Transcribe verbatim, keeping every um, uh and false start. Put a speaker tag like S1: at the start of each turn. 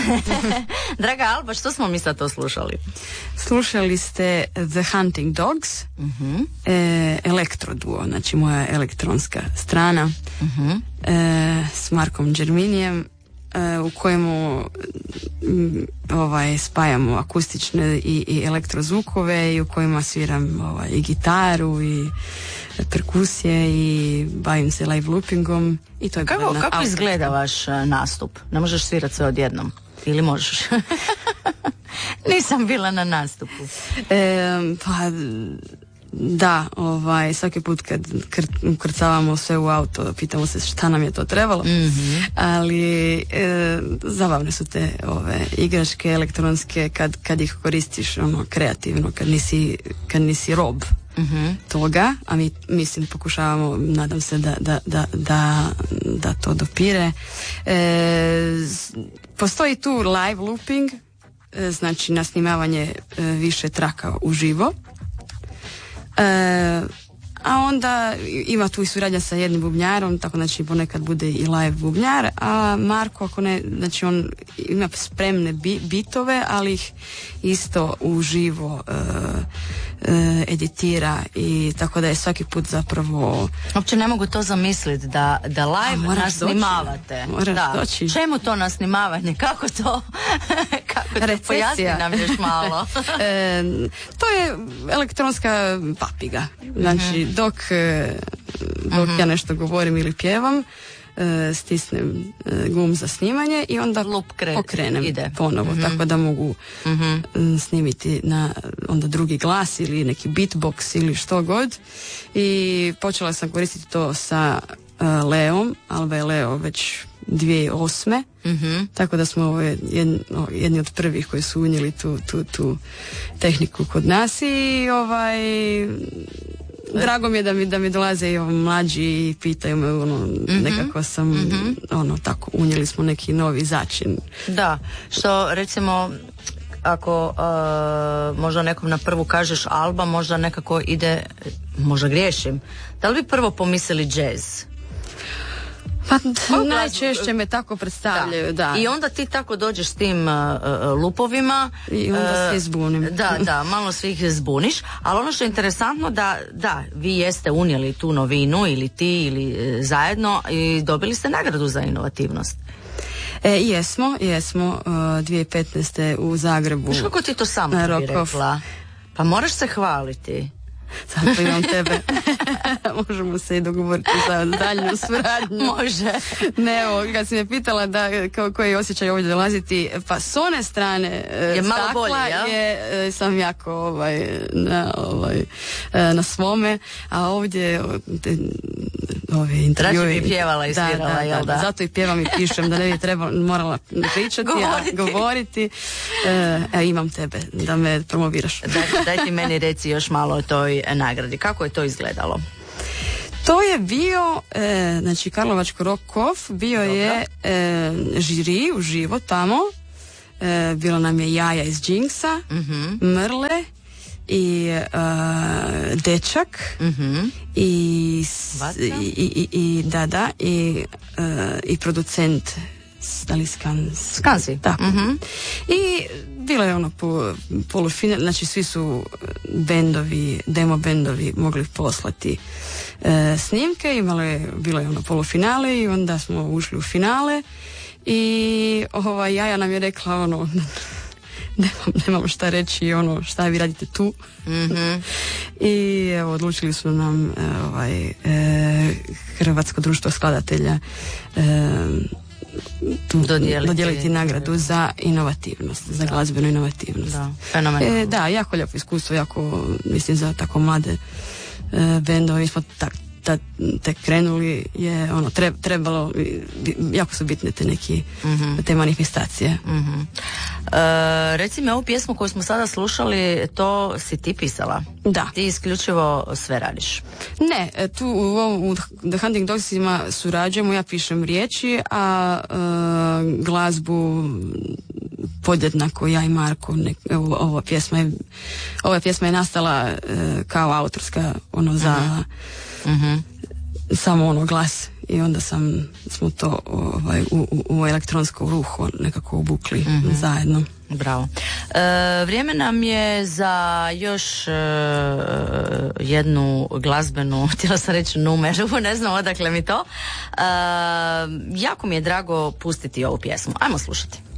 S1: Draga Alba, što smo mi sad to slušali?
S2: Slušali ste The Hunting Dogs, uh-huh. e, Elektroduo, znači moja elektronska strana, uh-huh. e, s Markom Đerminijem, e, u kojemu m, ovaj, spajamo akustične i, i elektrozvukove i u kojima sviram ovaj, i gitaru i perkusije i bavim se live loopingom i to je
S1: kako, kako autorka. Izgleda vaš uh, nastup? Ne možeš svirati sve odjednom? Ili možeš? Nisam bila na nastupu.
S2: E, pa da, ovaj, svaki put kad kr- ukrcavamo sve u auto, pitamo se šta nam je to trebalo, mm-hmm. ali e, zabavne su te ove igračke elektronske kad, kad ih koristiš ono kreativno, kad nisi, kad nisi rob mm-hmm. toga, a mi mislim pokušavamo, nadam se da, da, da, da, da to dopire. E, postoji tu live looping, e, znači nasnimavanje e, više traka uživo. E, a onda ima tu i suradnja sa jednim bubnjarom, tako znači ponekad bude i live bubnjar, a Marko ako ne, znači on ima spremne bi, bitove, ali ih isto uživo e, e, editira i tako da je svaki put zapravo...
S1: Uopće ne mogu to zamisliti da, da live nasnimavate.
S2: Moraš
S1: da.
S2: doći.
S1: Čemu to nasnimavanje? Kako to? Kako to? Pojasni nam još malo.
S2: e, to je elektronska papiga. Znači, mm-hmm. dok, dok mm-hmm. ja nešto govorim ili pjevam, stisnem gum za snimanje i onda
S1: kre,
S2: pokrenem
S1: ide.
S2: ponovo, mm-hmm. tako da mogu mm-hmm. snimiti na onda drugi glas ili neki beatbox ili što god. I počela sam koristiti to sa uh, Leom, Alba je Leo već dvije tisuće osme Mm-hmm. Tako da smo ovo jedni, jedni od prvih koji su unijeli tu, tu, tu tehniku kod nas i ovaj... Drago mi je da mi, da mi dolaze i ovo mlađi i pitaju me, ono, mm-hmm. nekako sam, mm-hmm. ono, tako, unijeli smo neki novi začin.
S1: Da, što recimo, ako uh, možda nekom na prvu kažeš Alba, možda nekako ide, možda griješim, da li bi prvo pomislili jazz?
S2: Pa najčešće me tako predstavljaju, da.
S1: da. I onda ti tako dođeš s tim uh, lupovima.
S2: I onda
S1: uh,
S2: se zbunim.
S1: Da, da, malo svih zbuniš. Ali ono što je interesantno da, da, vi jeste unijeli tu novinu ili ti ili uh, zajedno i dobili ste nagradu za inovativnost.
S2: E, jesmo, jesmo. Uh, dvije tisuće petnaeste u Zagrebu.
S1: Znaš kako ti to samo bi rekla? Pa moraš se hvaliti.
S2: Zato imam tebe. Možemo se i dogovoriti za daljnju suradnju.
S1: Može.
S2: Ne, evo, kad si me pitala da kao, koji osjećaj ovdje dolaziti, pa s one strane
S1: je
S2: stakla
S1: malo bolje, ja?
S2: je, sam jako ovaj, na, ovaj, na svome, a ovdje te, ove intervjue...
S1: Rađe bi pjevala i svirala,
S2: da, da,
S1: jel da?
S2: da? Zato i pjevam i pišem, da ne bi trebala, morala pričati,
S1: govoriti.
S2: a govoriti. E, e, imam tebe, da me promoviraš.
S1: Daj, daj ti meni reci još malo o toj nagradi. Kako je to izgledalo?
S2: To je bio, e, znači Karlovačko Rock Off, bio Dobro. je e, žiri uživo tamo, e, bilo nam je Jaja iz Jinxa, mm-hmm. Mrle i e, Dečak mm-hmm. i, i, i, i da da i, e, i producent da li Skans?
S1: Skansi.
S2: Tako. Mm-hmm. I bilo je ono po, polufinal, znači svi su bendovi, demo bendovi mogli poslati e, snimke, imalo je, bilo je ono polufinale i onda smo ušli u finale i ova Jaja nam je rekla ono nemam, nemam šta reći, ono šta vi radite tu. Mm-hmm. I evo, odlučili su nam ovaj, e, Hrvatsko društvo skladatelja e, tu dodijeliti, dodijeliti nagradu za inovativnost, za da. glazbenu inovativnost.
S1: Da, fenomenalno.
S2: E, da, jako lijepo iskustvo, jako, mislim, za tako mlade e, bendove. Mi smo tak, ta, tek krenuli, je ono, tre, trebalo, jako su bitne te neki, mm-hmm. te manifestacije.
S1: Mm-hmm. E, reci mi, ovu pjesmu koju smo sada slušali, to si ti pisala?
S2: Da.
S1: Ti isključivo sve radiš?
S2: Ne, tu u, u The Hunting Dogsima surađujemo, ja pišem riječi, a e, glazbu podjednako ja i Marko. Ne, evo, ova pjesma je, ova pjesma je nastala e, kao autorska, ono za mm-hmm. samo ono glas i onda sam, smo to ovaj, u, u, u elektronsku ruhu nekako obukli mm-hmm. zajedno.
S1: Bravo. E, vrijeme nam je za još e, jednu glazbenu, htjela sam reći numeru, ne znam odakle mi to. E, jako mi je drago pustiti ovu pjesmu. Ajmo slušati.